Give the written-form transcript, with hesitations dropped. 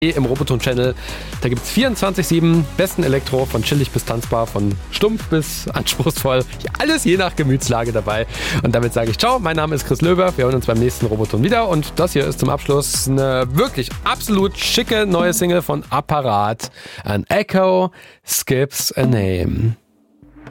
im Roboton-Channel. Da gibt es 24/7 besten Elektro, von chillig bis tanzbar, von stumpf bis anspruchsvoll. Alles je nach Gemütslage dabei. Und damit sage ich ciao, mein Name ist Chris Löber. Wir hören uns beim nächsten Roboton wieder. Und das hier ist zum Abschluss eine wirklich absolut schicke neue Single von Apparat. An Echo Skips a Name.